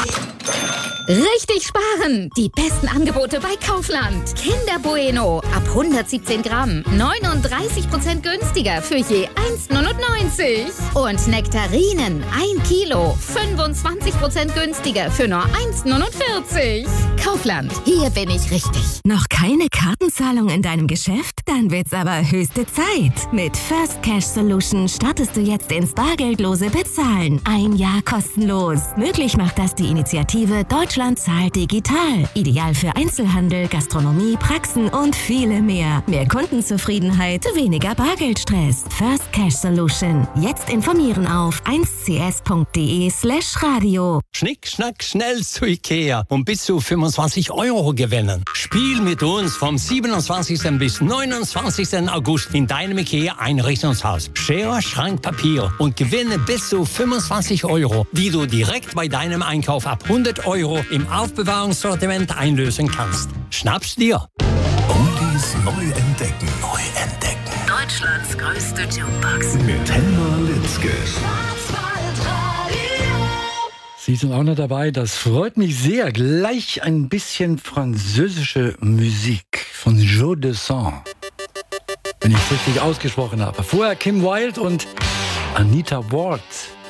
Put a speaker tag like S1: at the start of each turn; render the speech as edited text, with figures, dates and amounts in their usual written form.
S1: Richtig sparen! Die besten Angebote bei Kaufland. Kinder Bueno ab 117 Gramm. 39% günstiger für je 1,99. Und Nektarinen 1 Kilo. 25% günstiger für nur 1,49. Kaufland, hier bin ich richtig.
S2: Noch keine Kartenzahlung in deinem Geschäft? Dann wird's aber höchste Zeit. Mit First Cash Solution startest du jetzt ins bargeldlose Bezahlen. 1 Jahr kostenlos. Möglich macht das die Initiative Deutschland zahlt digital. Ideal für Einzelhandel, Gastronomie, Praxen und viele mehr. Mehr Kundenzufriedenheit, weniger Bargeldstress. First Cash Solution. Jetzt informieren auf 1cs.de/radio.
S3: Schnick, schnack, schnell zu Ikea und bis zu 25 € gewinnen. Spiel mit uns vom 27. bis 29. August in deinem Ikea-Einrichtungshaus. Schere, Schrank, Papier und gewinne bis zu 25 €, die du direkt bei deinem Einkauf ab 100 € im Aufbewahrungssortiment einlösen kannst. Schnapp's dir!
S4: Oldies neu entdecken.
S2: Deutschlands größte Jukebox.
S4: Mit Helma Litzke.
S5: Sie sind auch noch dabei, das freut mich sehr. Gleich ein bisschen französische Musik von Joe Dassin, wenn ich es richtig ausgesprochen habe. Vorher Kim Wilde und Anita Ward.